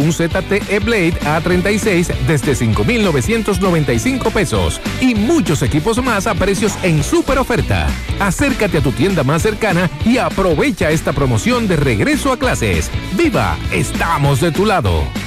un ZTE Blade A36 desde $5,995 y muchos equipos más a precios en súper oferta. Acércate a tu tienda más cercana y aprovecha esta promoción de regreso a clases. ¡Viva! ¡Estamos de tu lado!